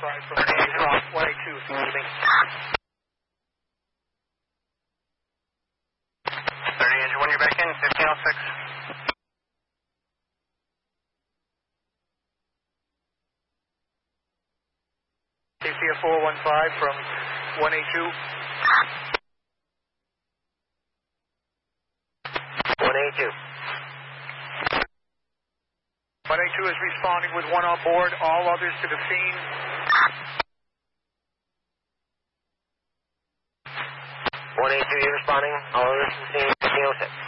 from 182, excuse me. 30 engine 1, you're back in, 1506. KCF 415 from 182. 182. 182 is responding with one on board, all others to the scene. 182, you're responding, all others to the scene, 1506.